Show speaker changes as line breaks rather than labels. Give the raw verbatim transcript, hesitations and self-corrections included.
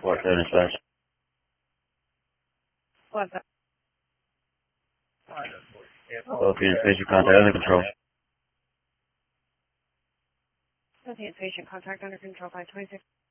four seven dispatch.
What's that?
Philippines patient contact under control.
Philippines patient contact under control by twenty-six.